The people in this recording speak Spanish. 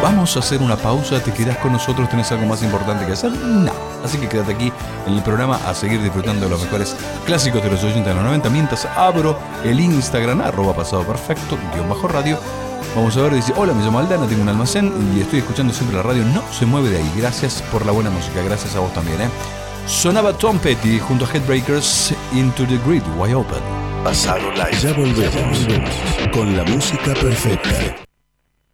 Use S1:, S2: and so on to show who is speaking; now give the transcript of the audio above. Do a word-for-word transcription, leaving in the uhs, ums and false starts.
S1: Vamos a hacer una pausa, te quedás con nosotros, tenés algo más importante que hacer. No, así que quédate aquí en el programa a seguir disfrutando de los mejores clásicos de los ochenta y los noventa. Mientras abro el Instagram, arroba pasado perfecto, guión bajo radio. Vamos a ver, dice, hola, me llamo Aldana, tengo un almacén y estoy escuchando siempre la radio. No se mueve de ahí, gracias por la buena música, gracias a vos también, ¿eh? Sonaba Tom Petty junto a Headbreakers, Into the Grid, Wide Open.
S2: Pasado Live. Ya volvemos, ya volvemos con la música perfecta.